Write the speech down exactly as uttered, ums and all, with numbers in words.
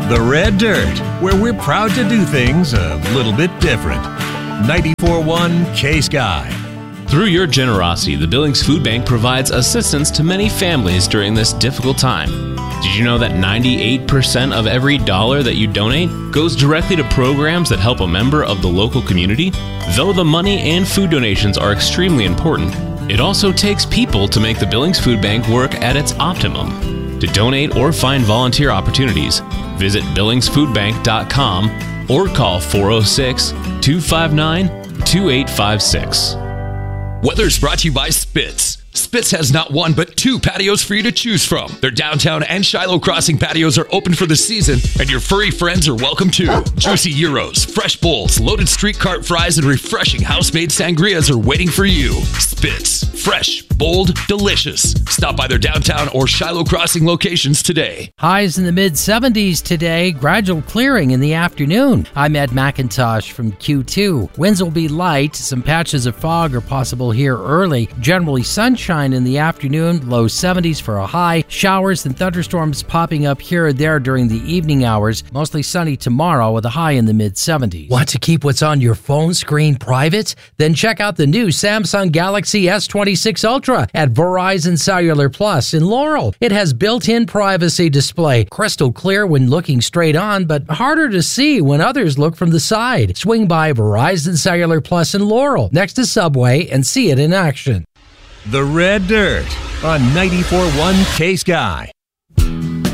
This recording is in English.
The Red Dirt, where we're proud to do things a little bit different. ninety-four point one K-Sky. Through your generosity, the Billings Food Bank provides assistance to many families during this difficult time. Did you know that ninety-eight percent of every dollar that you donate goes directly to programs that help a member of the local community? Though the money and food donations are extremely important, it also takes people to make the Billings Food Bank work at its optimum. To donate or find volunteer opportunities, visit billings food bank dot com or call four oh six, two five nine, two eight five six. Weather's brought to you by Spitz. Spitz has not one, but two patios for you to choose from. Their downtown and Shiloh Crossing patios are open for the season, and your furry friends are welcome too. Juicy gyros, fresh bowls, loaded street cart fries, and refreshing house-made sangrias are waiting for you. Spitz. Fresh, bold, delicious. Stop by their downtown or Shiloh Crossing locations today. Highs in the mid seventies today, gradual clearing in the afternoon. I'm Ed McIntosh from Q two. Winds will be light. Some patches of fog are possible here early. Generally sunshine in the afternoon, low seventies for a high. Showers and thunderstorms popping up here or there during the evening hours. Mostly sunny tomorrow with a high in the mid seventies. Want to keep what's on your phone screen private? Then check out the new Samsung Galaxy S twenty-six Ultra at Verizon Cellular Plus in Laurel. It has built-in privacy display, crystal clear when looking straight on, but harder to see when others look from the side. Swing by Verizon Cellular Plus in Laurel, next to Subway, and see it in action. The Red Dirt on ninety-four point one K-Sky.